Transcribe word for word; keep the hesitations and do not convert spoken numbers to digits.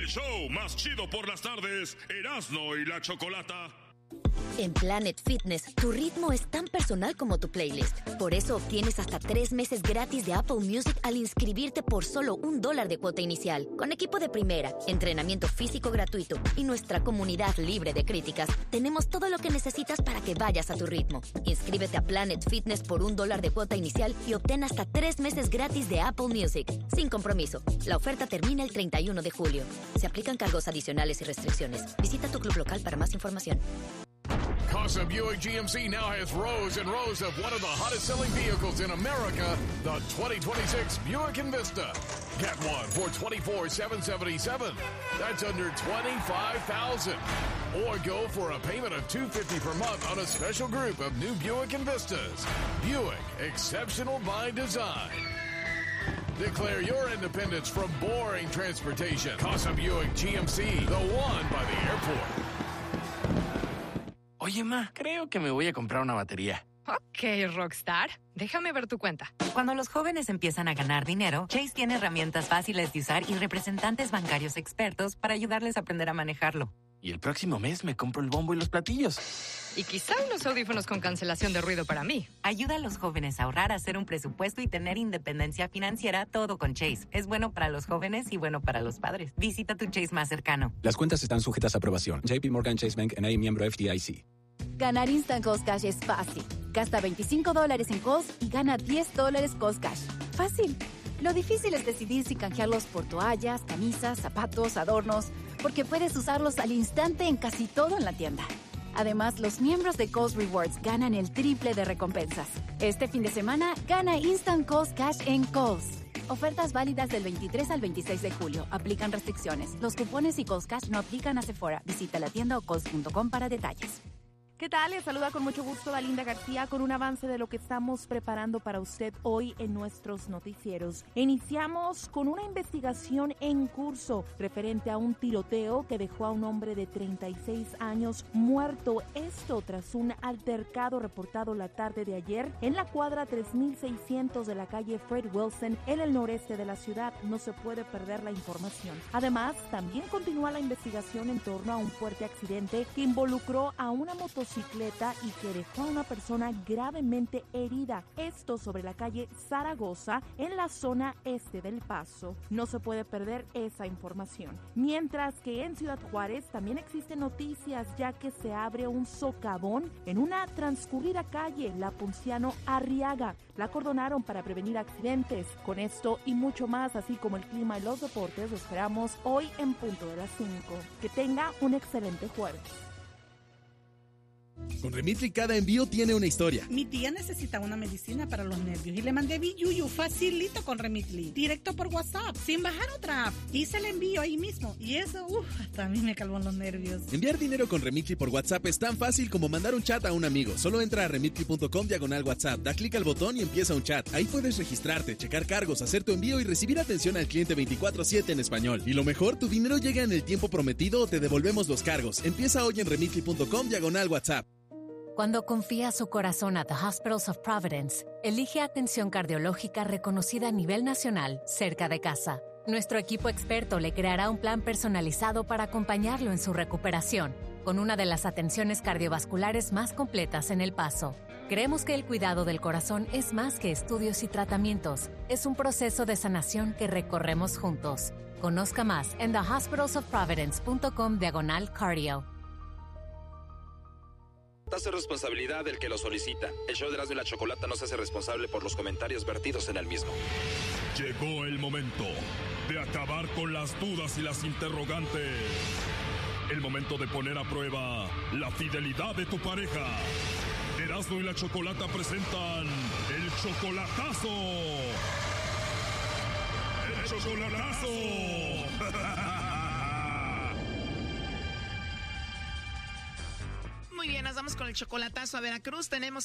El show más chido por las tardes, Erasmo y la Chocolata. En Planet Fitness, tu ritmo es tan personal como tu playlist. Por eso obtienes hasta tres meses gratis de Apple Music al inscribirte por solo un dólar de cuota inicial. Con equipo de primera, entrenamiento físico gratuito y nuestra comunidad libre de críticas, tenemos todo lo que necesitas para que vayas a tu ritmo. Inscríbete a Planet Fitness por un dólar de cuota inicial y obtén hasta tres meses gratis de Apple Music. Sin compromiso. La oferta termina el treinta y uno de julio. Se aplican cargos adicionales y restricciones. Visita tu club local para más información. Casa Buick G M C now has rows and rows of one of the hottest selling vehicles in America, the twenty twenty-six Buick Envista. Get one for twenty-four thousand seven hundred seventy-seven dollars. That's under twenty-five thousand dollars. Or go for a payment of two hundred fifty dollars per month on a special group of new Buick Envistas. Buick, exceptional by design. Declare your independence from boring transportation. Casa Buick G M C, the one by the airport. Oye, ma, creo que me voy a comprar una batería. Ok, Rockstar. Déjame ver tu cuenta. Cuando los jóvenes empiezan a ganar dinero, Chase tiene herramientas fáciles de usar y representantes bancarios expertos para ayudarles a aprender a manejarlo. Y el próximo mes me compro el bombo y los platillos. Y quizá unos audífonos con cancelación de ruido para mí. Ayuda a los jóvenes a ahorrar, a hacer un presupuesto y tener independencia financiera, todo con Chase. Es bueno para los jóvenes y bueno para los padres. Visita tu Chase más cercano. Las cuentas están sujetas a aprobación. J P Morgan Chase Bank N A, miembro F D I C. Ganar Instant Cost Cash es fácil. Gasta veinticinco dólares en Cost y gana diez dólares Cost Cash. Fácil. Lo difícil es decidir si canjearlos por toallas, camisas, zapatos, adornos, porque puedes usarlos al instante en casi todo en la tienda. Además, los miembros de Cost Rewards ganan el triple de recompensas. Este fin de semana, gana Instant Cost Cash en Cost. Ofertas válidas del veintitrés al veintiséis de julio. Aplican restricciones. Los cupones y Cost Cash no aplican a Sephora. Visita la tienda o cost punto com para detalles. ¿Qué tal? Les saluda con mucho gusto Dalinda García con un avance de lo que estamos preparando para usted hoy en nuestros noticieros. Iniciamos con una investigación en curso referente a un tiroteo que dejó a un hombre de treinta y seis años muerto. Esto tras un altercado reportado la tarde de ayer en la cuadra tres mil seiscientos de la calle Fred Wilson en el noreste de la ciudad. No se puede perder la información. Además, también continúa la investigación en torno a un fuerte accidente que involucró a una motocicleta y que dejó a una persona gravemente herida. Esto sobre la calle Zaragoza en la zona este del Paso. No se puede perder esa información. Mientras que en Ciudad Juárez también existen noticias ya que se abre un socavón en una transcurrida calle, la Ponciano Arriaga. La acordonaron para prevenir accidentes. Con esto y mucho más, así como el clima y los deportes, lo esperamos hoy en punto de las cinco. Que tenga un excelente jueves. Con Remitly cada envío tiene una historia. Mi tía necesitaba una medicina para los nervios y le mandé Biyuyu facilito con Remitly, directo por WhatsApp, sin bajar otra app. Hice el envío ahí mismo y eso, uff, hasta a mí me calmó los nervios. Enviar dinero con Remitly por WhatsApp es tan fácil como mandar un chat a un amigo. Solo entra a remitly punto com diagonal WhatsApp, da clic al botón y empieza un chat. Ahí puedes registrarte, checar cargos, hacer tu envío y recibir atención al cliente veinticuatro siete en español. Y lo mejor, tu dinero llega en el tiempo prometido o te devolvemos los cargos. Empieza hoy en remitly punto com diagonal WhatsApp. Cuando confía su corazón a The Hospitals of Providence, elige atención cardiológica reconocida a nivel nacional, cerca de casa. Nuestro equipo experto le creará un plan personalizado para acompañarlo en su recuperación, con una de las atenciones cardiovasculares más completas en El Paso. Creemos que el cuidado del corazón es más que estudios y tratamientos. Es un proceso de sanación que recorremos juntos. Conozca más en the hospitals of providence punto com diagonal cardio. Hace responsabilidad del que lo solicita. El show de Erasmo y la Chocolata no se hace responsable por los comentarios vertidos en el mismo. Llegó el momento de acabar con las dudas y las interrogantes. El momento de poner a prueba la fidelidad de tu pareja. Erasmo y la Chocolata presentan el chocolatazo. El chocolatazo. Muy bien, nos vamos con el chocolatazo a Veracruz. Tenemos